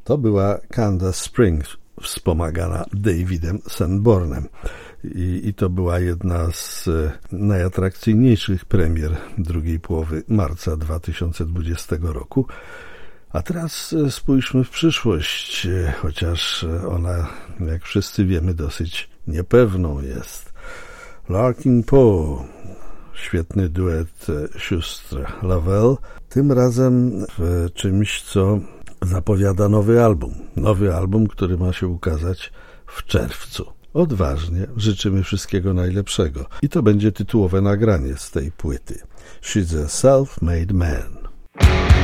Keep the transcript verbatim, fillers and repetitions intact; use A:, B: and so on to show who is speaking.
A: To była Candace Springs, wspomagana Davidem Sanbornem. I, I to była jedna z najatrakcyjniejszych premier drugiej połowy marca dwa tysiące dwudziestego roku. A teraz spójrzmy w przyszłość, chociaż ona, jak wszyscy wiemy, dosyć niepewną jest. Larkin Poe, świetny duet sióstr Lavelle, tym razem w czymś, co zapowiada nowy album. Nowy album, który ma się ukazać w czerwcu. Odważnie życzymy wszystkiego najlepszego. I to będzie tytułowe nagranie z tej płyty. She's a self-made man.